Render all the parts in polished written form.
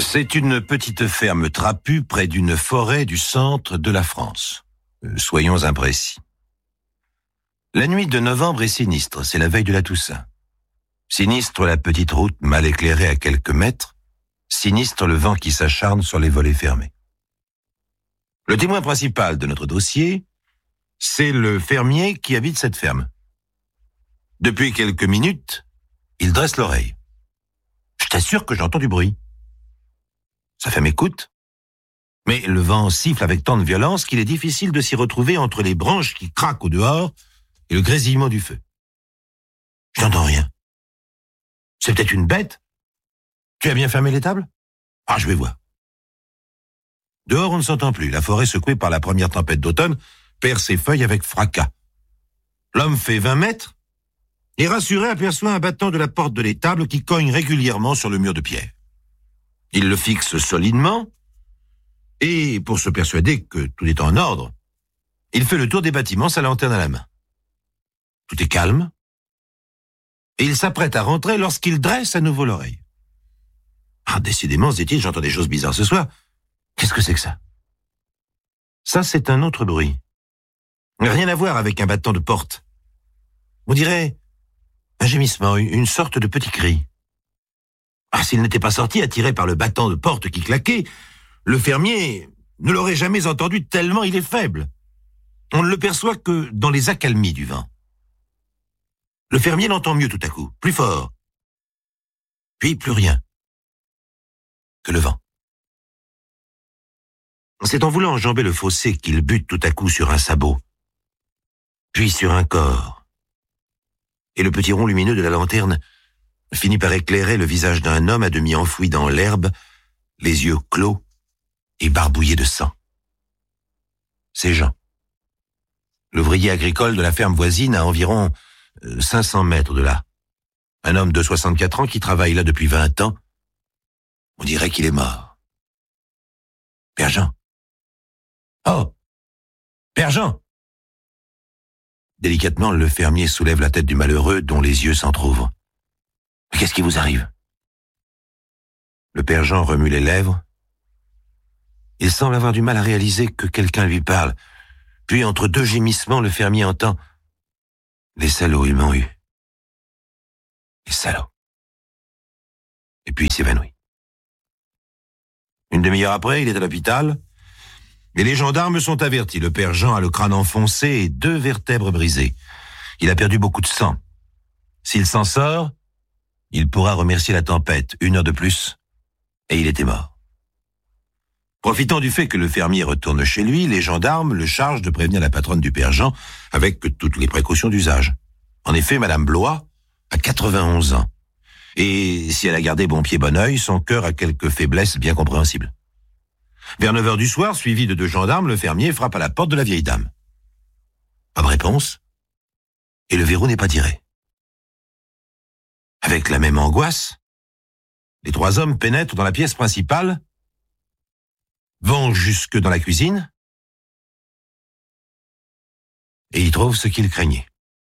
C'est une petite ferme trapue près d'une forêt du centre de la France. Soyons imprécis. La nuit de novembre est sinistre, c'est la veille de la Toussaint. Sinistre la petite route mal éclairée à quelques mètres, sinistre le vent qui s'acharne sur les volets fermés. Le témoin principal de notre dossier, c'est le fermier qui habite cette ferme. Depuis quelques minutes, il dresse l'oreille. Je t'assure que j'entends du bruit. Sa femme écoute, mais le vent siffle avec tant de violence qu'il est difficile de s'y retrouver entre les branches qui craquent au dehors et le grésillement du feu. Je n'entends rien. C'est peut-être une bête. Tu as bien fermé l'étable ? Ah, je vais voir. Dehors, on ne s'entend plus. La forêt secouée par la première tempête d'automne perd ses feuilles avec fracas. L'homme fait 20 mètres et rassuré aperçoit un battant de la porte de l'étable qui cogne régulièrement sur le mur de pierre. Il le fixe solidement et, pour se persuader que tout est en ordre, il fait le tour des bâtiments, sa lanterne à la main. Tout est calme et il s'apprête à rentrer lorsqu'il dresse à nouveau l'oreille. Ah, décidément, se dit-il, j'entends des choses bizarres ce soir. Qu'est-ce que c'est que ça ? Ça, c'est un autre bruit. Rien à voir avec un battant de porte. On dirait un gémissement, une sorte de petit cri. Ah, s'il n'était pas sorti, attiré par le battant de porte qui claquait, le fermier ne l'aurait jamais entendu tellement il est faible. On ne le perçoit que dans les accalmies du vent. Le fermier l'entend mieux tout à coup, plus fort. Puis plus rien que le vent. C'est en voulant enjamber le fossé qu'il bute tout à coup sur un sabot, puis sur un corps. Et le petit rond lumineux de la lanterne finit par éclairer le visage d'un homme à demi enfoui dans l'herbe, les yeux clos et barbouillés de sang. C'est Jean, l'ouvrier agricole de la ferme voisine à environ 500 mètres de là. Un homme de 64 ans qui travaille là depuis 20 ans. On dirait qu'il est mort. Père Jean. Oh, Père Jean. Délicatement, le fermier soulève la tête du malheureux dont les yeux s'entr'ouvrent. Mais qu'est-ce qui vous arrive ? Le Père Jean remue les lèvres. Il semble avoir du mal à réaliser que quelqu'un lui parle. Puis, entre deux gémissements, le fermier entend « Les salauds, ils m'ont eu. Les salauds. » Et puis il s'évanouit. Une demi-heure après, il est à l'hôpital, et les gendarmes sont avertis. Le Père Jean a le crâne enfoncé et 2 vertèbres brisées. Il a perdu beaucoup de sang. S'il s'en sort, il pourra remercier la tempête, 1 heure de plus, et il était mort. Profitant du fait que le fermier retourne chez lui, les gendarmes le chargent de prévenir la patronne du Père Jean avec toutes les précautions d'usage. En effet, Madame Blois a 91 ans. Et si elle a gardé bon pied bon œil, son cœur a quelques faiblesses bien compréhensibles. Vers 9h du soir, suivi de 2 gendarmes, le fermier frappe à la porte de la vieille dame. Pas de réponse, et le verrou n'est pas tiré. Avec la même angoisse, les 3 hommes pénètrent dans la pièce principale, vont jusque dans la cuisine, et y trouvent ce qu'ils craignaient.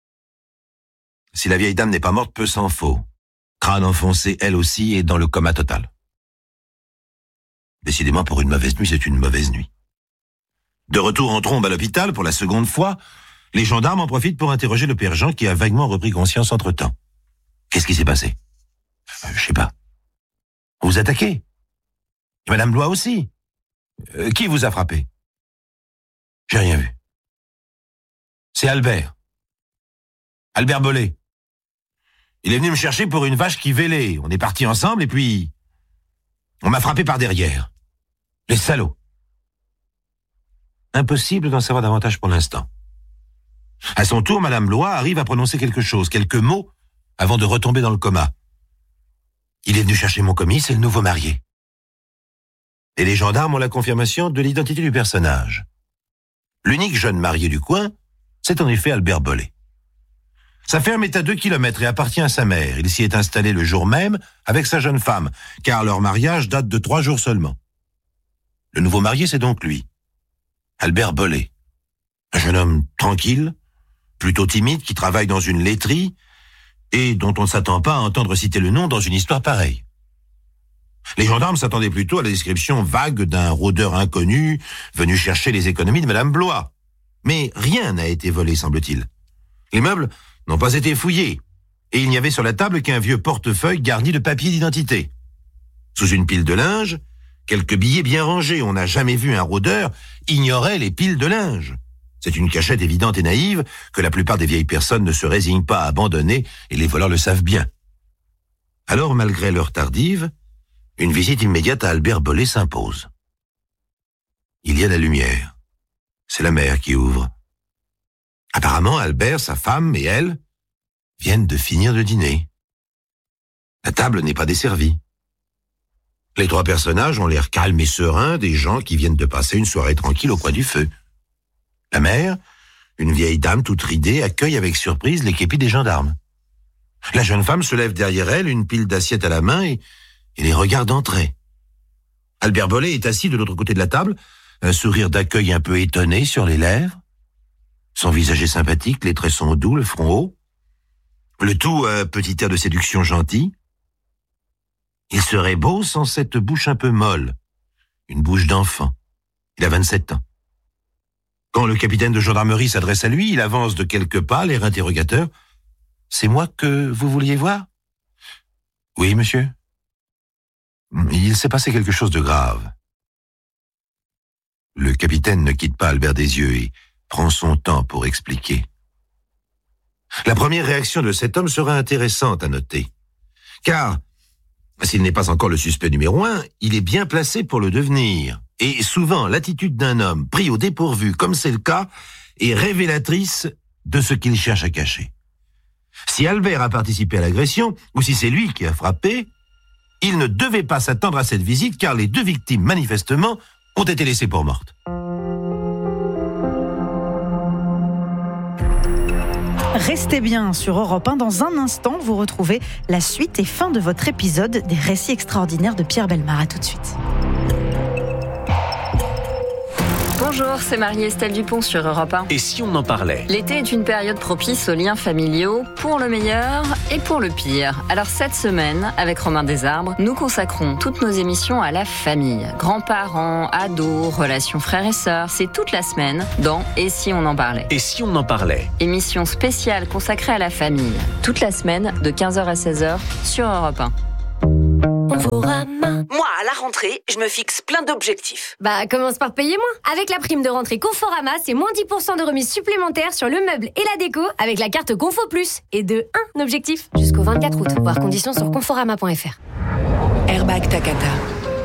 Si la vieille dame n'est pas morte, peu s'en faut. Crâne enfoncé, elle aussi, est dans le coma total. Décidément, pour une mauvaise nuit, c'est une mauvaise nuit. De retour en trombe à l'hôpital, pour la seconde fois, les gendarmes en profitent pour interroger le Père Jean qui a vaguement repris conscience entre-temps. Qu'est-ce qui s'est passé ? Je sais pas. On vous attaquez ? Et Madame Blois aussi ? Qui vous a frappé ? J'ai rien vu. C'est Albert. Albert Bollet. Il est venu me chercher pour une vache qui vélait. On est partis ensemble et puis on m'a frappé par derrière. Les salauds. Impossible d'en savoir davantage pour l'instant. À son tour, Madame Blois arrive à prononcer quelque chose, quelques mots, avant de retomber dans le coma. Il est venu chercher mon commis, c'est le nouveau marié. Et les gendarmes ont la confirmation de l'identité du personnage. L'unique jeune marié du coin, c'est en effet Albert Bollet. Sa ferme est à 2 kilomètres et appartient à sa mère. Il s'y est installé le jour même avec sa jeune femme, car leur mariage date de 3 jours seulement. Le nouveau marié, c'est donc lui, Albert Bollet. Un jeune homme tranquille, plutôt timide, qui travaille dans une laiterie et dont on ne s'attend pas à entendre citer le nom dans une histoire pareille. Les gendarmes s'attendaient plutôt à la description vague d'un rôdeur inconnu venu chercher les économies de Madame Blois. Mais rien n'a été volé, semble-t-il. Les meubles n'ont pas été fouillés, et il n'y avait sur la table qu'un vieux portefeuille garni de papiers d'identité. Sous une pile de linge, quelques billets bien rangés. On n'a jamais vu un rôdeur ignorer les piles de linge. C'est une cachette évidente et naïve que la plupart des vieilles personnes ne se résignent pas à abandonner, et les voleurs le savent bien. Alors, malgré l'heure tardive, une visite immédiate à Albert Bollé s'impose. Il y a la lumière. C'est la mère qui ouvre. Apparemment, Albert, sa femme et elle viennent de finir de dîner. La table n'est pas desservie. Les trois personnages ont l'air calmes et sereins des gens qui viennent de passer une soirée tranquille au coin du feu. La mère, une vieille dame toute ridée, accueille avec surprise les képis des gendarmes. La jeune femme se lève derrière elle, une pile d'assiettes à la main et les regarde entrer. Albert Bollé est assis de l'autre côté de la table, un sourire d'accueil un peu étonné sur les lèvres. Son visage est sympathique, les traits sont doux, le front haut. Le tout un petit air de séduction gentil. Il serait beau sans cette bouche un peu molle, une bouche d'enfant. Il a 27 ans. Quand le capitaine de gendarmerie s'adresse à lui, il avance de quelques pas, l'air interrogateur. « C'est moi que vous vouliez voir ?»« Oui, monsieur. » Il s'est passé quelque chose de grave. Le capitaine ne quitte pas Albert des yeux et prend son temps pour expliquer. La première réaction de cet homme sera intéressante à noter. Car, s'il n'est pas encore le suspect numéro 1, il est bien placé pour le devenir. Et souvent, l'attitude d'un homme pris au dépourvu, comme c'est le cas, est révélatrice de ce qu'il cherche à cacher. Si Albert a participé à l'agression, ou si c'est lui qui a frappé, il ne devait pas s'attendre à cette visite car les deux victimes, manifestement, ont été laissées pour mortes. Restez bien sur Europe 1. Dans un instant, vous retrouvez la suite et fin de votre épisode des récits extraordinaires de Pierre Bellemare. À tout de suite. Bonjour, c'est Marie-Estelle Dupont sur Europe 1. Et si on en parlait ? L'été est une période propice aux liens familiaux, pour le meilleur et pour le pire. Alors cette semaine, avec Romain Desarbres, nous consacrons toutes nos émissions à la famille. Grands-parents, ados, relations frères et sœurs, c'est toute la semaine dans Et si on en parlait ? Et si on en parlait ? Émission spéciale consacrée à la famille. Toute la semaine, de 15h à 16h, sur Europe 1. Moi, à la rentrée, je me fixe plein d'objectifs. Commence par payer moins. Avec la prime de rentrée Conforama, c'est moins 10% de remise supplémentaire sur le meuble et la déco avec la carte Confo Plus. Et de 1 objectif. Jusqu'au 24 août. Voir conditions sur conforama.fr. Airbag Takata.